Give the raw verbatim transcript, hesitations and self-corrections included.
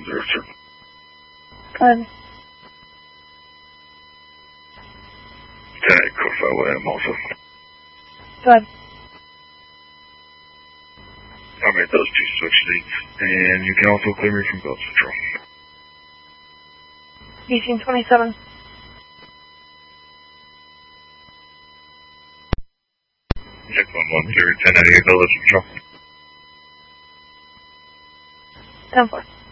one zero, sir. Go ahead. Okay, code five I am also. Go ahead. I made those two switch seats, and you can also clear me from Belt Central. Eugene twenty-seven. six one one, clear ten ninety-eight Belt Central. ten four.